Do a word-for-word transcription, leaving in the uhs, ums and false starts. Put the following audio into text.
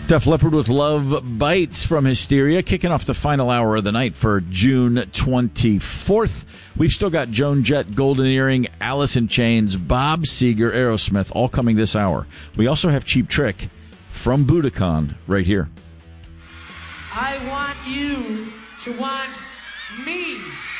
Def Leppard with Love Bites from Hysteria, kicking off the final hour of the night for June twenty-fourth. We've still got Joan Jett, Golden Earring, Alice in Chains, Bob Seger, Aerosmith, all coming this hour. We also have Cheap Trick from Budokan right here. I want you to want me.